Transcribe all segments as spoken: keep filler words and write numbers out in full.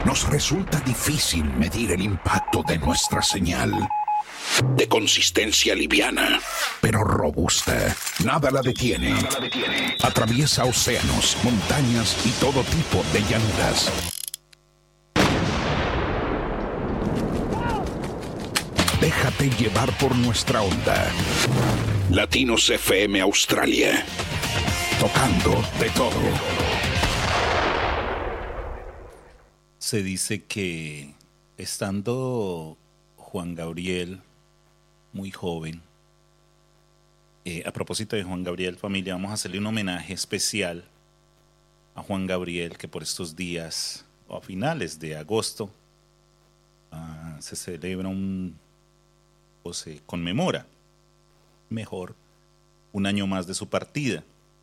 nos resulta difícil medir el impacto de nuestra señal. De consistencia liviana, pero robusta. Nada la detiene. Nada la detiene. Atraviesa océanos, montañas y todo tipo de llanuras. Déjate llevar por nuestra onda. Latinos F M Australia. Tocando de todo. Se dice que estando Juan Gabriel muy joven, eh, a propósito de Juan Gabriel, familia, vamos a hacerle un homenaje especial a Juan Gabriel, que por estos días, o a finales de agosto, uh, se celebra un, o se conmemora, mejor, un año más de su partida.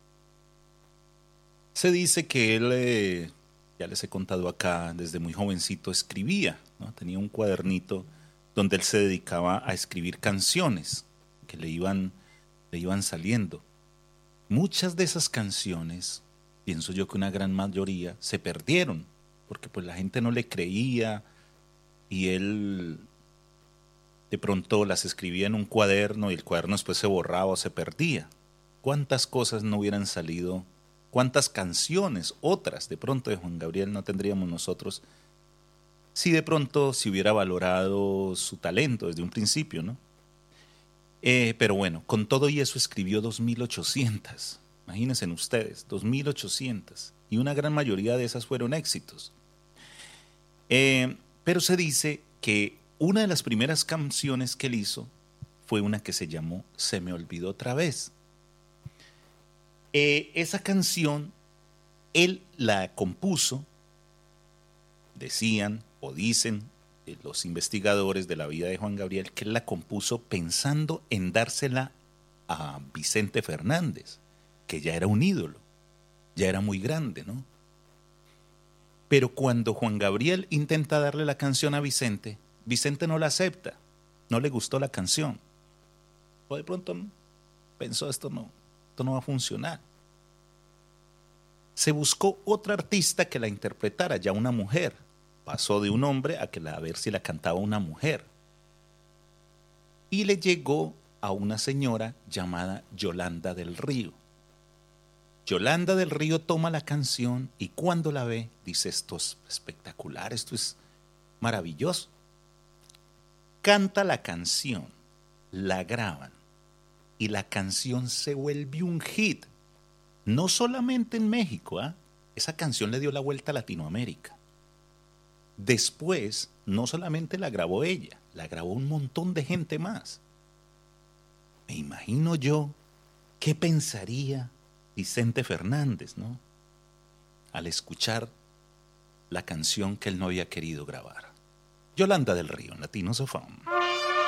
Se dice que él, eh, ya les he contado acá, desde muy jovencito escribía, ¿no? Tenía un cuadernito donde él se dedicaba a escribir canciones que le iban, le iban saliendo. Muchas de esas canciones, pienso yo que una gran mayoría, se perdieron, porque pues la gente no le creía y él de pronto las escribía en un cuaderno y el cuaderno después se borraba o se perdía. ¿Cuántas cosas no hubieran salido? ¿Cuántas canciones, otras de pronto de Juan Gabriel no tendríamos nosotros si de pronto se hubiera valorado su talento desde un principio, ¿no? Eh, pero bueno, con todo y eso escribió dos mil ochocientas. Imagínense ustedes, dos mil ochocientas. Y una gran mayoría de esas fueron éxitos. Eh, pero se dice que una de las primeras canciones que él hizo fue una que se llamó Se me olvidó otra vez. Eh, esa canción, él la compuso, decían o dicen eh, los investigadores de la vida de Juan Gabriel, que él la compuso pensando en dársela a Vicente Fernández, que ya era un ídolo, ya era muy grande, ¿no? Pero cuando Juan Gabriel intenta darle la canción a Vicente, Vicente no la acepta, no le gustó la canción. O de pronto pensó, esto no, esto no va a funcionar. Se buscó otra artista que la interpretara, ya una mujer. Pasó de un hombre a, que la, a ver si la cantaba una mujer. Y le llegó a una señora llamada Yolanda del Río. Yolanda del Río toma la canción y cuando la ve, dice, esto es espectacular, esto es maravilloso. Canta la canción, la graban y la canción se vuelve un hit. No solamente en México, ¿eh? Esa canción le dio la vuelta a Latinoamérica. Después, no solamente la grabó ella, la grabó un montón de gente más. Me imagino yo qué pensaría Vicente Fernández, ¿no? Al escuchar la canción que él no había querido grabar. Yolanda del Río, en Latinos of Fame.